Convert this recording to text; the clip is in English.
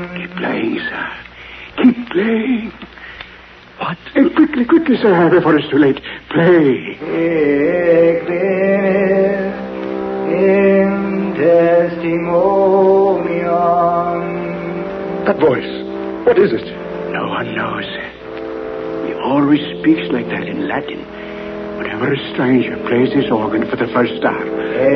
Keep playing, sir. Keep playing. What? Quickly, sir, before it's too late. Play. In testimonium. That voice. What is it? No one knows. He always speaks like that in Latin. Whenever a stranger plays his organ for the first time.